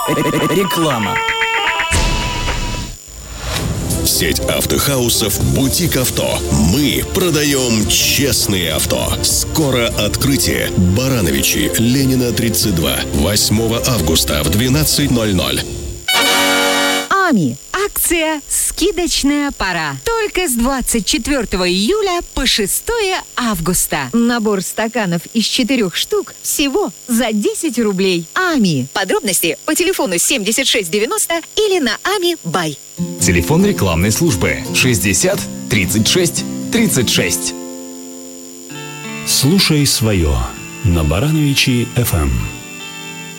Реклама. Сеть автохаусов «Бутик Авто». Мы продаем честные авто. Скоро открытие. Барановичи, Ленина, 32. 8 августа в 12:00. АМИ. Акция «Скидочная пора». Только с 24 июля по 6 августа. Набор стаканов из 4 штук всего за 10 рублей. АМИ. Подробности по телефону 7690 или на АМИ Бай. Телефон рекламной службы 60 36 36. Слушай свое на Барановичи FM.